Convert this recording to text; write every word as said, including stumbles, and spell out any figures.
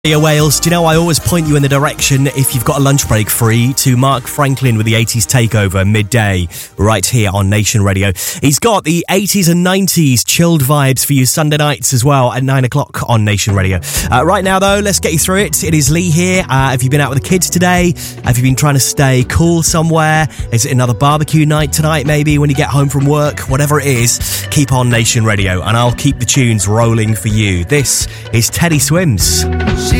Wales, do you know I always point you in the direction, if you've got a lunch break free, to Mark Franklin with the eighties Takeover midday right here on Nation Radio. He's got the eighties and nineties chilled vibes for you Sunday nights as well at nine o'clock on Nation Radio. Uh, right now though, let's get you through it. It is Lee here. Uh, have you been out with the kids today? Have you been trying to stay cool somewhere? Is it another barbecue night tonight maybe when you get home from work? Whatever it is, keep on Nation Radio and I'll keep the tunes rolling for you. This is Teddy Swims.